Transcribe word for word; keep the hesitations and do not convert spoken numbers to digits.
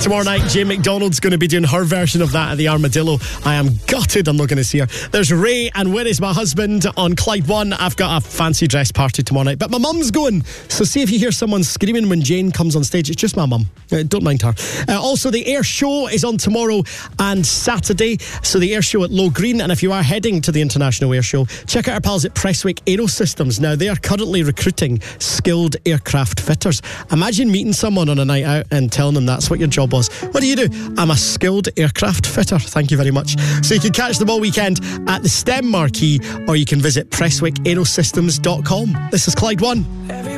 Tomorrow night, Jane McDonald's going to be doing her version of that at the Armadillo. I am gutted I'm not going to see her. There's Ray and Where Is My Husband on Clyde One. I've got a fancy dress party tomorrow night, but my mum's going. So see if you hear someone screaming when Jane comes on stage. It's just my mum. Uh, don't mind her. Uh, also, the Air Show is on tomorrow and Saturday. So the Air Show at Low Green. And if you are heading to the International Air Show, check out our pals at Prestwick Aerosystems. Now, they are currently recruiting skilled aircraft fitters. Imagine meeting someone on a night out and telling them that's what your job was. What do you do? I'm a skilled aircraft fitter. Thank you very much. So you can catch them all weekend at the STEM Marquee, or you can visit prestwick aerosystems dot com. This is Clyde One.